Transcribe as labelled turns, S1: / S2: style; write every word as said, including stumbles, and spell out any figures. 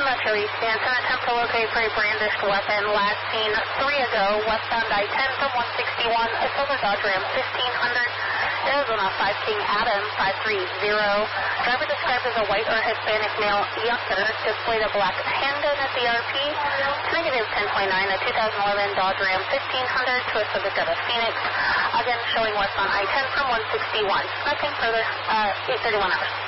S1: about your stance and attempt to locate for a brandished weapon. Last seen three ago, westbound I ten from one sixty-one, a silver Dodge Ram fifteen hundred, Arizona five King Adam five three zero. Driver described as a white or Hispanic male younger, displayed a black handgun at the R P. Negative ten point nine, a two thousand eleven Dodge Ram fifteen hundred to a subject out of Phoenix. Again, showing westbound I ten from one sixty-one. Nothing further, uh, eight thirty-one hours.